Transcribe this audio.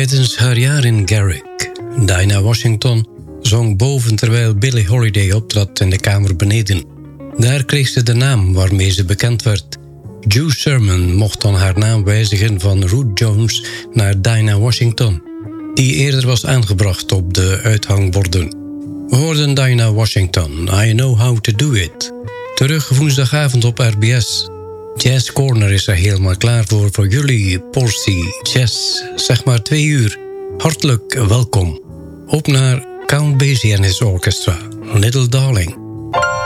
Tijdens haar jaar in Garrick, Dinah Washington zong boven terwijl Billie Holiday optrad in de kamer beneden. Daar kreeg ze de naam waarmee ze bekend werd. Joe Sherman mocht dan haar naam wijzigen van Ruth Jones naar Dinah Washington, die eerder was aangebracht op de uithangborden. We hoorden Dinah Washington, I Know How To Do It. Terug woensdagavond op RBS. Jazz Corner is er helemaal klaar voor jullie portie jazz. Zeg maar 2 uur. Hartelijk welkom. Op naar Count Basie en his orchestra. Little Darling.